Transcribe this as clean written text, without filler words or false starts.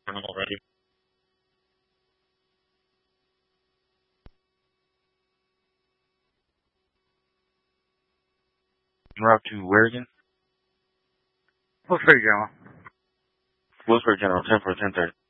Already. Route to where again? Wilkesburg General. Wilkesburg General, 10 for 10:30.